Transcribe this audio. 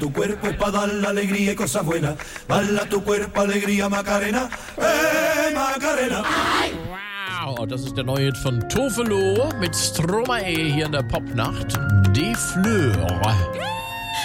Tu cuerpo es para dar la alegría y cosas buenas. Bala tu cuerpo, alegría, Macarena. Macarena. Wow, das ist der neue Hit von Tofelo mit Stromae hier in der Popnacht. Die Fleur.